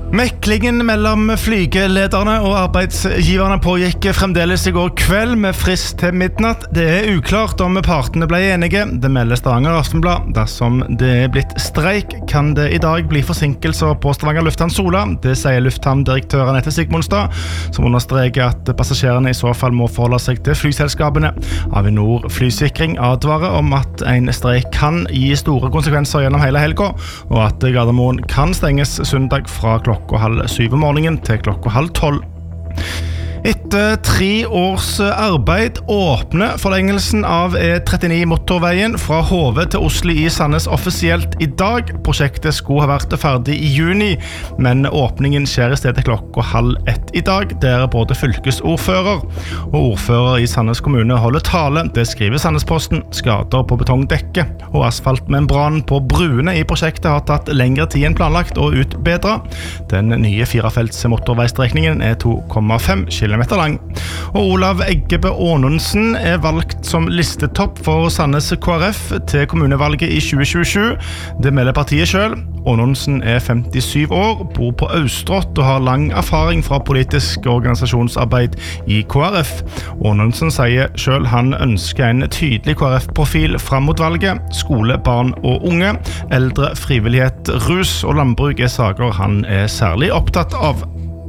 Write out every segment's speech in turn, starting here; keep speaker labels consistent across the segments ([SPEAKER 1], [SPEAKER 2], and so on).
[SPEAKER 1] Meklingen mellom flygelederne og arbeidsgiverne pågikk fremdeles I går kveld med frist til midnatt. Det uklart om partene ble enige. Det melder Stavanger Aftenblad. Dersom det blitt streik, kan det I dag bli forsinkelser på Stavanger Lufthavn Sola. Det sier lufthavndirektør Anette Sigmundstad, som understreker at passasjerene I så fall må forholde seg til flyselskapene. Avinor Flysikring advarer om at en streik kan gi store konsekvenser gjennom hele helga, og at Gardermoen kan stenges søndag fra klokka 6:30 om morgenen til klokka 11:30. Etter 3 års arbeid åpner forlengelsen av E39 motorveien fra Hove til Oslo I Sandnes offisielt I dag. Prosjektet skulle ha vært ferdig I juni, men åpningen skjer I stedet klokka 12:30 I dag. Der både fylkesordfører og ordfører I Sandnes kommune holder tale. Det skriver Sandnesposten. Skader på betongdekke og asfaltmembran på bruene I prosjektet har tatt lengre tid enn planlagt å utbedre. Den nye 4-felts motorveistrekningen 2,5 kilometer lang. Og Olav Eggebø Aanonsen valgt som listetopp for Sandnes KrF til kommunevalget I 2027. Det melder partiet selv. Aanonsen 57 år, bor på Austrått og har lang erfaring fra politisk organisasjonsarbeid I KrF. Aanonsen sier selv han ønsker en tydelig KrF-profil frem mot valget. Skole, barn og unge, eldre, frivillighet, rus og landbruk saker han særlig opptatt av.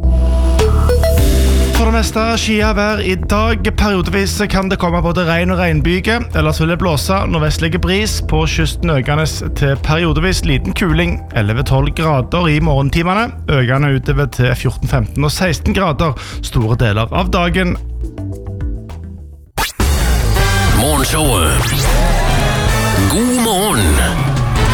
[SPEAKER 1] For det meste skyet vær I dag. Periodevis kan det komme både regn og regnbyge, ellers vil det blåse nordvestlige bris på kysten økende til periodevis liten kuling. 11-12 grader I morgentimene, økende utover til 14-15 og 16 grader store deler av dagen.
[SPEAKER 2] Morgenshowet. God morgen!